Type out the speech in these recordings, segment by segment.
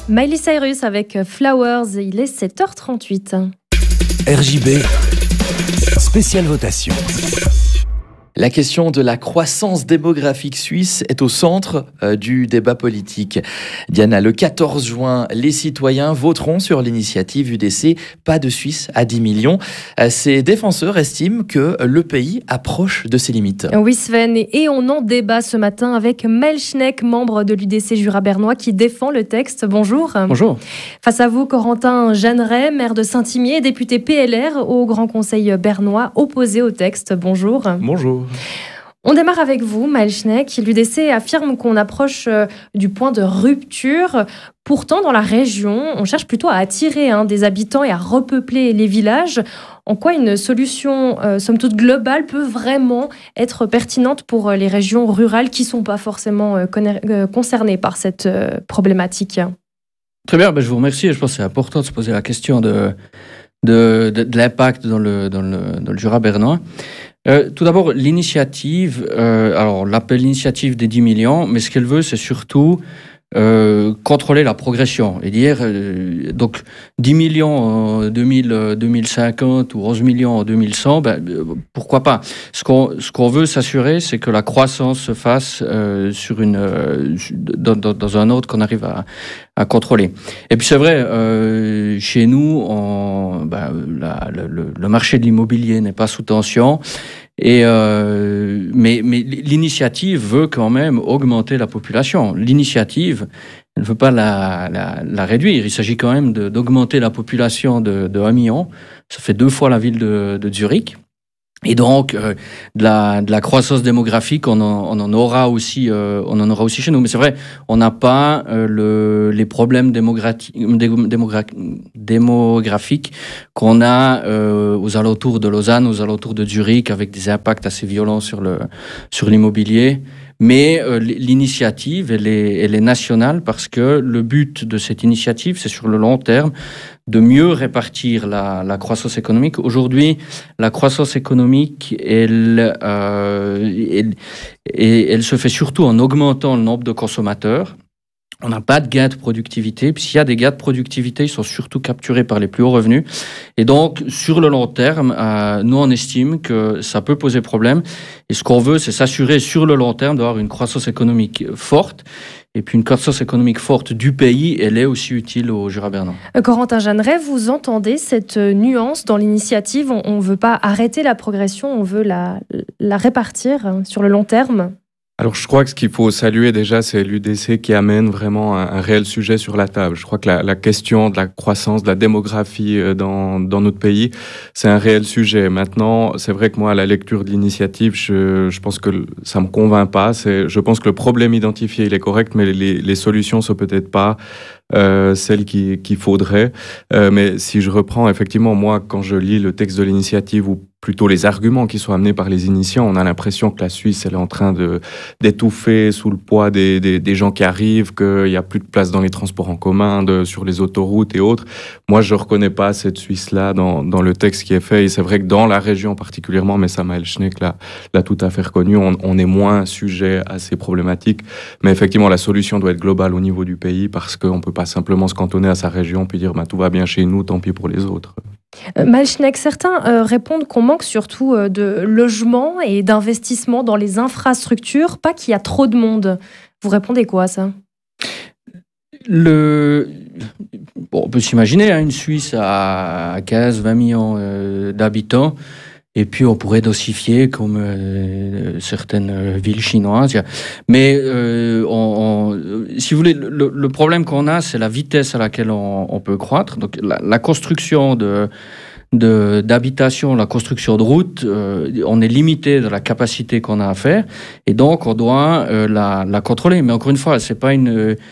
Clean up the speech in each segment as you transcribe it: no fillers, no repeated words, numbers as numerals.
Miley Cyrus avec Flowers, il est 7h38. RJB, spéciale votation. La question de la croissance démographique suisse est au centre du débat politique. Diana, le 14 juin, les citoyens voteront sur l'initiative UDC « Pas de Suisse à 10 millions ». Ces défenseurs estiment que le pays approche de ses limites. Oui Sven, et on en débat ce matin avec Mel Schneck, membre de l'UDC Jura bernois, qui défend le texte. Bonjour. Bonjour. Face à vous, Corentin Jeanneret, maire de Saint-Imier, député PLR au Grand Conseil bernois, opposé au texte. Bonjour. Bonjour. On démarre avec vous, Mel Schneck. L'UDC affirme qu'on approche du point de rupture. Pourtant, dans la région, on cherche plutôt à attirer des habitants et à repeupler les villages. En quoi une solution, somme toute globale, peut vraiment être pertinente pour les régions rurales qui ne sont pas forcément concernées par cette problématique? Très bien, je vous remercie. Je pense que c'est important de se poser la question de l'impact dans le Jura bernois. Tout d'abord, l'initiative, alors on l'appelle l'initiative des 10 millions, mais ce qu'elle veut, c'est surtout contrôler la progression et dire donc 10 millions en 2050 ou 11 millions en 2100, pourquoi pas. Ce qu'on veut s'assurer, c'est que la croissance se fasse sur dans un ordre qu'on arrive à contrôler. Et puis c'est vrai, chez nous, le marché de l'immobilier n'est pas sous tension. Mais l'initiative veut quand même augmenter la population. L'initiative, elle ne veut pas la réduire. Il s'agit quand même d'augmenter la population de 1 million. Ça fait 2 fois la ville de Zurich. Et donc, de la croissance démographique, on en aura aussi chez nous. Mais c'est vrai, on n'a pas les problèmes démographiques qu'on a aux alentours de Lausanne, aux alentours de Zurich, avec des impacts assez violents sur l'immobilier. Mais l'initiative, elle est nationale parce que le but de cette initiative, c'est sur le long terme de mieux répartir la croissance économique. Aujourd'hui, la croissance économique, elle se fait surtout en augmentant le nombre de consommateurs. On n'a pas de gains de productivité. Puis s'il y a des gains de productivité, ils sont surtout capturés par les plus hauts revenus. Et donc, sur le long terme, nous, on estime que ça peut poser problème. Et ce qu'on veut, c'est s'assurer sur le long terme d'avoir une croissance économique forte. Et puis une croissance économique forte du pays, elle est aussi utile au Jura bernois. Corentin Jeanneret, vous entendez cette nuance dans l'initiative? On ne veut pas arrêter la progression, on veut la répartir sur le long terme? Alors je crois que ce qu'il faut saluer déjà, c'est l'UDC qui amène vraiment un réel sujet sur la table. Je crois que la question de la croissance, de la démographie dans notre pays, c'est un réel sujet. Maintenant, c'est vrai que moi, à la lecture de l'initiative, je pense que ça me convainc pas. Je pense que le problème identifié, il est correct, mais les solutions sont peut-être pas celles qu'il faudrait. Mais si je reprends, effectivement, moi, quand je lis le texte de l'initiative ou plutôt les arguments qui sont amenés par les initiants, on a l'impression que la Suisse, elle est en train d'étouffer sous le poids des gens qui arrivent, qu'il n'y a plus de place dans les transports en commun, sur les autoroutes et autres. Moi, je ne reconnais pas cette Suisse-là dans le texte qui est fait. Et c'est vrai que dans la région particulièrement, mais Mel Schneck l'a tout à fait reconnu, on est moins sujet à ces problématiques. Mais effectivement, la solution doit être globale au niveau du pays parce qu'on ne peut pas simplement se cantonner à sa région puis dire tout va bien chez nous, tant pis pour les autres. Mel Schneck, certains répondent qu'on manque surtout de logements et d'investissements dans les infrastructures, pas qu'il y a trop de monde. Vous répondez quoi à ça? On peut s'imaginer une Suisse à 15-20 millions d'habitants, et puis on pourrait dosifier comme certaines villes chinoises. Mais si vous voulez, le problème qu'on a, c'est la vitesse à laquelle on peut croître. Donc la construction d'habitation, la construction de routes, on est limité de la capacité qu'on a à faire, et donc on doit la contrôler. Mais encore une fois, c'est pas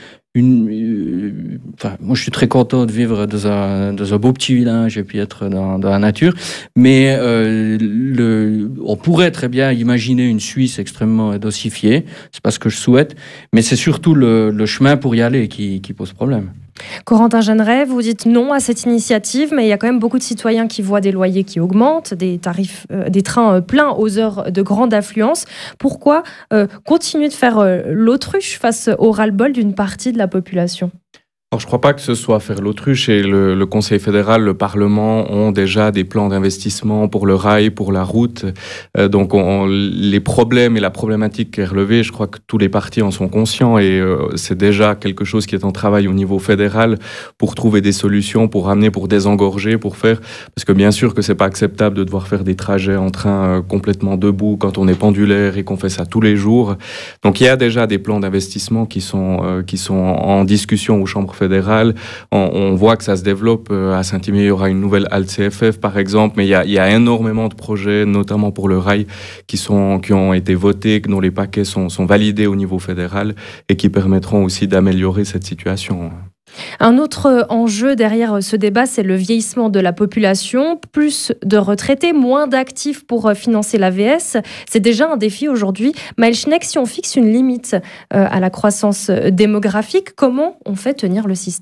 moi, je suis très content de vivre dans un beau petit village et puis être dans la nature. Mais on pourrait très bien imaginer une Suisse extrêmement dosifiée. C'est pas ce que je souhaite. Mais c'est surtout le chemin pour y aller qui pose problème. Corentin Jeanneret, vous dites non à cette initiative, mais il y a quand même beaucoup de citoyens qui voient des loyers qui augmentent, des tarifs, des trains pleins aux heures de grande affluence. Pourquoi continuer de faire l'autruche face au ras-le-bol d'une partie de la population ? Alors, je ne crois pas que ce soit faire l'autruche et le Conseil fédéral, le Parlement ont déjà des plans d'investissement pour le rail, pour la route. Donc, les problèmes et la problématique qui est relevée, je crois que tous les partis en sont conscients et c'est déjà quelque chose qui est en travail au niveau fédéral pour trouver des solutions, pour ramener, pour désengorger, pour faire... Parce que bien sûr que c'est pas acceptable de devoir faire des trajets en train complètement debout quand on est pendulaire et qu'on fait ça tous les jours. Donc, il y a déjà des plans d'investissement qui sont en discussion aux chambres fédérale. On voit que ça se développe. À Saint-Imier, il y aura une nouvelle halte CFF, par exemple, mais il y a énormément de projets, notamment pour le rail, qui ont été votés, dont les paquets sont validés au niveau fédéral et qui permettront aussi d'améliorer cette situation. Un autre enjeu derrière ce débat, c'est le vieillissement de la population. Plus de retraités, moins d'actifs pour financer l'AVS. C'est déjà un défi aujourd'hui. Maël Schneck, si on fixe une limite à la croissance démographique, comment on fait tenir le système ?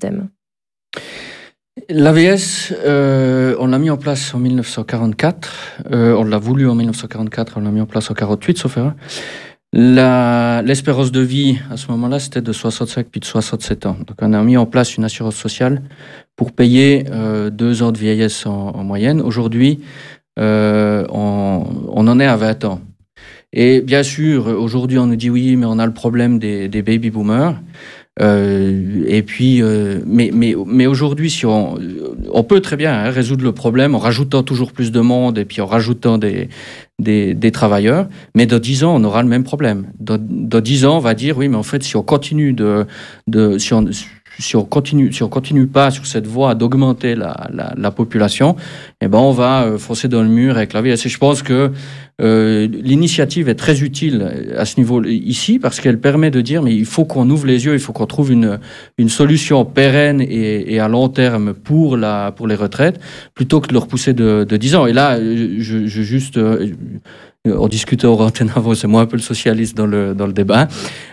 L'AVS, on l'a mis en place en 1944. On l'a voulu en 1944, on l'a mis en place en 1948, sauf erreur. L'espérance de vie, à ce moment-là, c'était de 65 puis de 67 ans. Donc, on a mis en place une assurance sociale pour payer 2 ans de vieillesse en moyenne. Aujourd'hui, on en est à 20 ans. Et bien sûr, aujourd'hui, on nous dit oui, mais on a le problème des baby-boomers. Et puis, mais aujourd'hui, si on peut très bien résoudre le problème en rajoutant toujours plus de monde et puis en rajoutant des travailleurs, mais dans 10 ans, on aura le même problème. Dans 10 ans, on va dire, oui, mais en fait, si on continue si on continue pas sur cette voie d'augmenter la population, eh ben, on va foncer dans le mur avec l'AVS. Et je pense que l'initiative est très utile à ce niveau ici parce qu'elle permet de dire mais il faut qu'on ouvre les yeux, il faut qu'on trouve une solution pérenne et à long terme pour les retraites plutôt que de le repousser de 10 ans. Et là, on discutait au antenne avant, c'est moi un peu le socialiste dans le débat.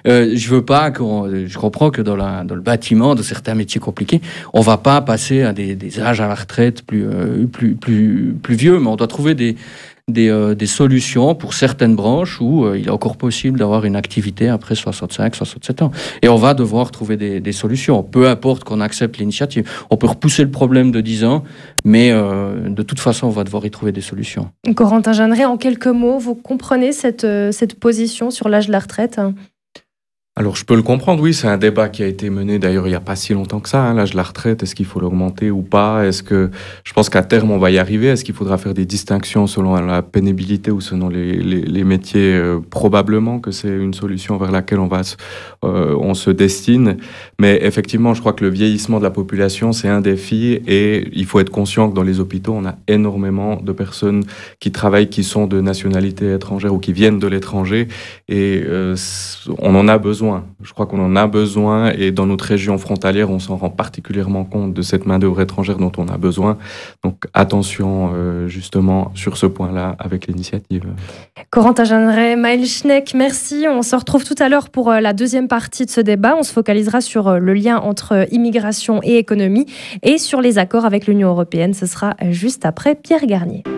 Je comprends que dans le bâtiment, de certains métiers compliqués, on va pas passer à des âges à la retraite plus vieux, mais on doit trouver des solutions pour certaines branches où il est encore possible d'avoir une activité après 65, 67 ans. Et on va devoir trouver des solutions. Peu importe qu'on accepte l'initiative. On peut repousser le problème de 10 ans, mais de toute façon, on va devoir y trouver des solutions. Corentin Jeanneret, en quelques mots, vous comprenez cette position sur l'âge de la retraite ? Alors, je peux le comprendre, oui, c'est un débat qui a été mené d'ailleurs il n'y a pas si longtemps que ça, l'âge de la retraite, est-ce qu'il faut l'augmenter ou pas ? Je pense qu'à terme on va y arriver, est-ce qu'il faudra faire des distinctions selon la pénibilité ou selon les métiers ? Probablement que c'est une solution vers laquelle on se destine, mais effectivement je crois que le vieillissement de la population c'est un défi et il faut être conscient que dans les hôpitaux on a énormément de personnes qui travaillent, qui sont de nationalité étrangère ou qui viennent de l'étranger et on en a besoin. Je crois qu'on en a besoin et dans notre région frontalière, on s'en rend particulièrement compte de cette main-d'œuvre étrangère dont on a besoin. Donc attention justement sur ce point-là avec l'initiative. Corentin Jeanneret, Maël Schneck, merci. On se retrouve tout à l'heure pour la deuxième partie de ce débat. On se focalisera sur le lien entre immigration et économie et sur les accords avec l'Union européenne. Ce sera juste après Pierre Garnier.